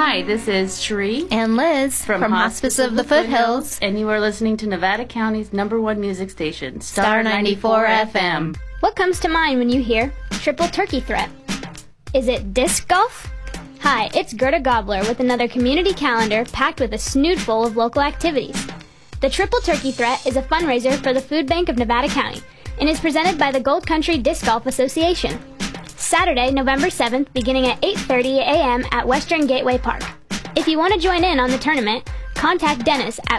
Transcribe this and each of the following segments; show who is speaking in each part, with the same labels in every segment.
Speaker 1: Hi, this is Cherie
Speaker 2: and Liz from Hospice of the Foothills,
Speaker 1: and you are listening to Nevada County's #1 music station,
Speaker 2: Star 94 FM.
Speaker 3: What comes to mind when you hear Triple Turkey Threat? Is it disc golf? Hi, it's Gerda Gobler with another community calendar packed with a snoodful of local activities. The Triple Turkey Threat is a fundraiser for the Food Bank of Nevada County and is presented by the Gold Country Disc Golf Association. Saturday, November 7th, beginning at 8:30 a.m. at Western Gateway Park. If you want to join in on the tournament, contact Dennis at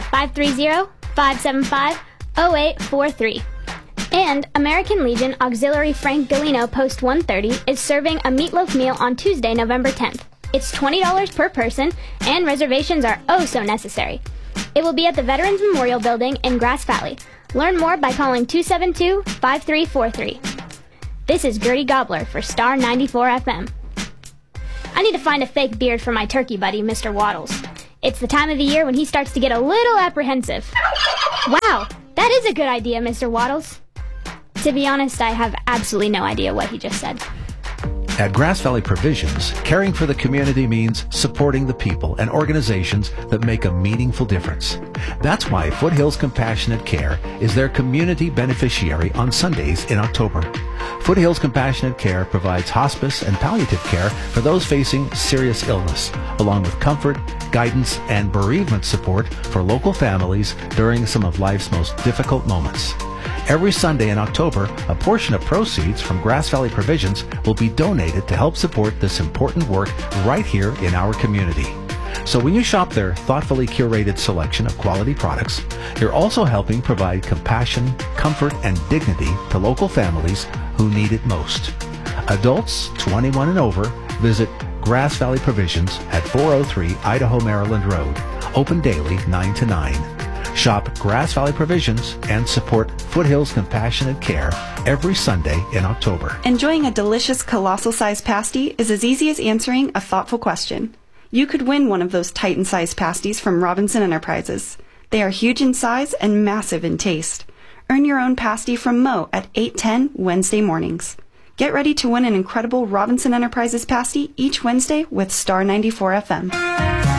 Speaker 3: 530-575-0843. And American Legion Auxiliary Frank Galino Post 130 is serving a meatloaf meal on Tuesday, November 10th. It's $20 per person, and reservations are oh so necessary. It will be at the Veterans Memorial Building in Grass Valley. Learn more by calling 272-5343. This is Gertie Gobler for Star 94 FM. I need to find a fake beard for my turkey buddy, Mr. Waddles. It's the time of the year when he starts to get a little apprehensive. Wow, that is a good idea, Mr. Waddles. To be honest, I have absolutely no idea what he just said.
Speaker 4: At Grass Valley Provisions, caring for the community means supporting the people and organizations that make a meaningful difference. That's why Foothills Compassionate Care is their community beneficiary on Sundays in October. Foothills Compassionate Care provides hospice and palliative care for those facing serious illness, along with comfort, guidance, and bereavement support for local families during some of life's most difficult moments. Every Sunday in October, a portion of proceeds from Grass Valley Provisions will be donated to help support this important work right here in our community. So when you shop their thoughtfully curated selection of quality products, you're also helping provide compassion, comfort, and dignity to local families who need it most. Adults 21 and over, visit Grass Valley Provisions at 403 Idaho, Maryland Road. Open daily 9 to 9. Shop Grass Valley Provisions and support Foothills Compassionate Care every Sunday in October.
Speaker 5: Enjoying a delicious colossal-sized pasty is as easy as answering a thoughtful question. You could win one of those Titan-sized pasties from Robinson Enterprises. They are huge in size and massive in taste. Earn your own pasty from Mo at 8:10 Wednesday mornings. Get ready to win an incredible Robinson Enterprises pasty each Wednesday with Star 94 FM.